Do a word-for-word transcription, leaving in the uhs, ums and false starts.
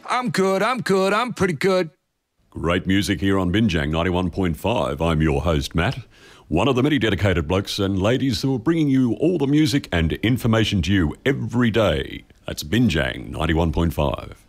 I'm good, I'm good, I'm pretty good. Great music here on Binjang ninety-one point five. I'm your host, Matt, one of the many dedicated blokes and ladies who are bringing you all the music and information to you every day. That's Binjang ninety-one point five.